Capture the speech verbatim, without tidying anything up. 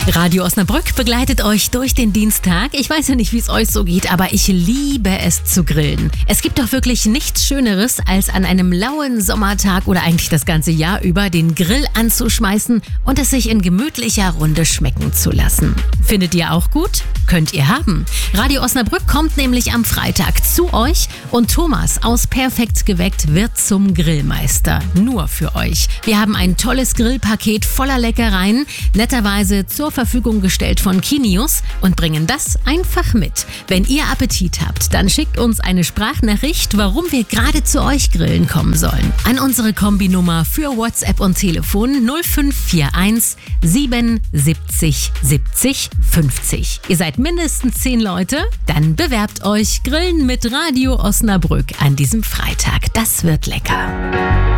Radio Osnabrück begleitet euch durch den Dienstag. Ich weiß ja nicht, wie es euch so geht, aber ich liebe es zu grillen. Es gibt doch wirklich nichts Schöneres, als an einem lauen Sommertag oder eigentlich das ganze Jahr über den Grill anzuschmeißen und es sich in gemütlicher Runde schmecken zu lassen. Findet ihr auch gut? Könnt ihr haben. Radio Osnabrück kommt nämlich am Freitag zu euch und Thomas aus Perfekt geweckt wird zum Grillmeister. Nur für euch. Wir haben ein tolles Grillpaket voller Leckereien, netterweise zur Verfügung gestellt von Kinius und bringen das einfach mit. Wenn ihr Appetit habt, dann schickt uns eine Sprachnachricht, warum wir gerade zu euch grillen kommen sollen. An unsere Kombinummer für WhatsApp und Telefon null fünf vier eins sieben siebzig siebzig fünfzig. Ihr seid mindestens zehn Leute? Dann bewerbt euch. Grillen mit Radio Osnabrück an diesem Freitag. Das wird lecker.